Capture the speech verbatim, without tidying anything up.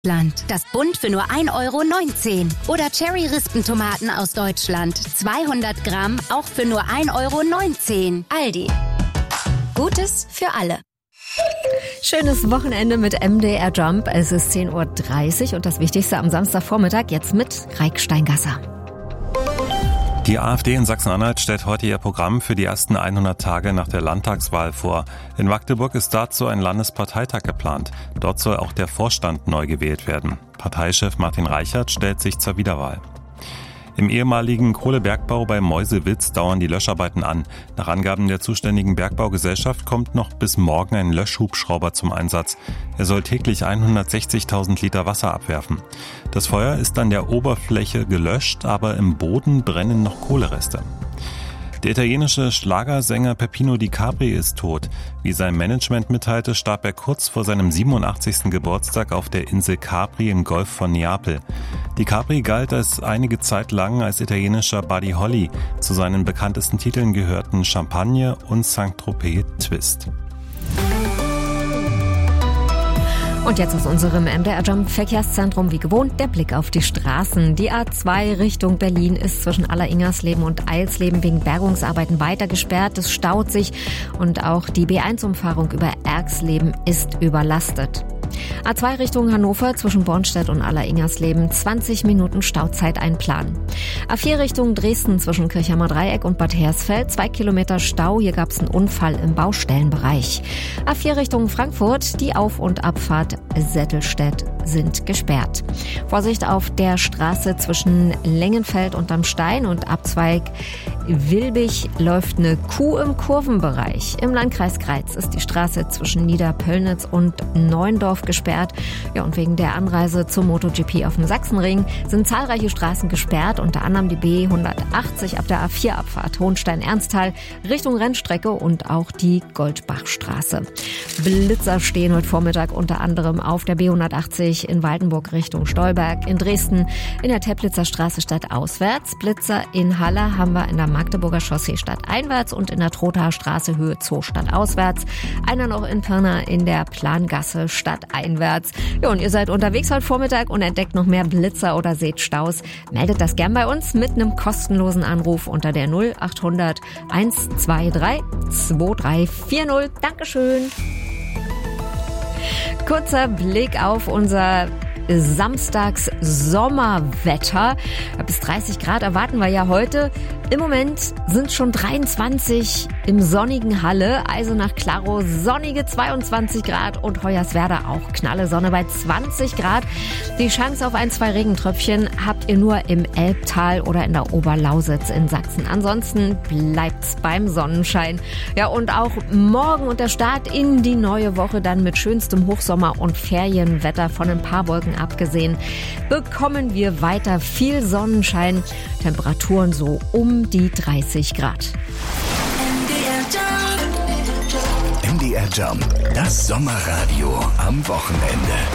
Land. Das Bund für nur ein Euro neunzehn. Oder Cherry-Rispentomaten aus Deutschland. zweihundert Gramm, auch für nur ein Euro neunzehn. Aldi. Gutes für alle. Schönes Wochenende mit M D R Jump. Es ist zehn Uhr dreißig und das Wichtigste am Samstagvormittag jetzt mit Reik Steingasser. Die AfD in Sachsen-Anhalt stellt heute ihr Programm für die ersten hundert Tage nach der Landtagswahl vor. In Magdeburg ist dazu ein Landesparteitag geplant. Dort soll auch der Vorstand neu gewählt werden. Parteichef Martin Reichert stellt sich zur Wiederwahl. Im ehemaligen Kohlebergbau bei Meuselwitz dauern die Löscharbeiten an. Nach Angaben der zuständigen Bergbaugesellschaft kommt noch bis morgen ein Löschhubschrauber zum Einsatz. Er soll täglich hundertsechzigtausend Liter Wasser abwerfen. Das Feuer ist an der Oberfläche gelöscht, aber im Boden brennen noch Kohlereste. Der italienische Schlagersänger Peppino Di Capri ist tot. Wie sein Management mitteilte, starb er kurz vor seinem siebenundachtzigsten Geburtstag auf der Insel Capri im Golf von Neapel. Di Capri galt als einige Zeit lang als italienischer Buddy Holly. Zu seinen bekanntesten Titeln gehörten Champagne und Saint-Tropez Twist. Und jetzt aus unserem M D R Jump Verkehrszentrum wie gewohnt der Blick auf die Straßen. Die A zwei Richtung Berlin ist zwischen Aller-Ingersleben und Eilsleben wegen Bergungsarbeiten weiter gesperrt. Es staut sich und auch die B eins Umfahrung über Erxleben ist überlastet. A zwei Richtung Hannover zwischen Bornstedt und Aller-Ingersleben, zwanzig Minuten Stauzeit einplanen. A vier Richtung Dresden zwischen Kirchheimer Dreieck und Bad Hersfeld, zwei Kilometer Stau, hier gab es einen Unfall im Baustellenbereich. A vier Richtung Frankfurt, die Auf- und Abfahrt Settelstedt sind gesperrt. Vorsicht auf der Straße zwischen Lengenfeld und am Stein und Abzweig Wilbig läuft eine Kuh im Kurvenbereich. Im Landkreis Greiz ist die Straße zwischen Niederpöllnitz und Neuendorf gesperrt. Ja, und wegen der Anreise zum MotoGP auf dem Sachsenring sind zahlreiche Straßen gesperrt, unter anderem die B hundertachtzig ab der A vier Abfahrt Hohenstein-Ernsthal Richtung Rennstrecke und auch die Goldbachstraße. Blitzer stehen heute Vormittag unter anderem auf der B hundertachtzig in Waldenburg Richtung Stolberg, in Dresden in der Teplitzer Straße stadtauswärts. Blitzer in Halle haben wir in der Magdeburger Chaussee stadteinwärts und in der Trothaer Straße Höhe Zoo stadtauswärts. Einer noch in Pirna in der Plangasse stadteinwärts. Ja, und ihr seid unterwegs heute Vormittag und entdeckt noch mehr Blitzer oder seht Staus. Meldet das gern bei uns mit einem kostenlosen Anruf unter der null achthundert hundertzweiundzwanzig zweiunddreißig vierzig. Dankeschön. Kurzer Blick auf unser Samstags Sommerwetter. Bis dreißig Grad erwarten wir ja heute. Im Moment sind schon dreiundzwanzig im sonnigen Halle, Eisenach-Klarow sonnige zweiundzwanzig Grad und Hoyerswerda auch knalle Sonne bei zwanzig Grad. Die Chance auf ein, zwei Regentröpfchen habt ihr nur im Elbtal oder in der Oberlausitz in Sachsen. Ansonsten bleibt's beim Sonnenschein. Ja, und auch morgen und der Start in die neue Woche dann mit schönstem Hochsommer- und Ferienwetter von ein paar Wolken abgesehen, bekommen wir weiter viel Sonnenschein, Temperaturen so um die dreißig Grad. M D R Jump, das Sommerradio am Wochenende.